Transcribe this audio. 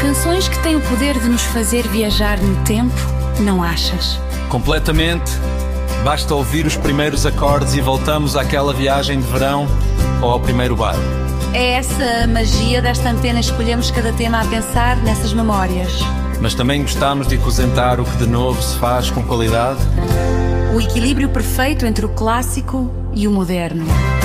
Canções que têm o poder de nos fazer viajar no tempo, não achas? Completamente. Basta ouvir os primeiros acordes e voltamos àquela viagem de verão ou ao primeiro bar. É essa a magia desta antena. Escolhemos cada tema a pensar nessas memórias. Mas também gostamos de apresentar o que de novo se faz com qualidade. O equilíbrio perfeito entre o clássico e o moderno.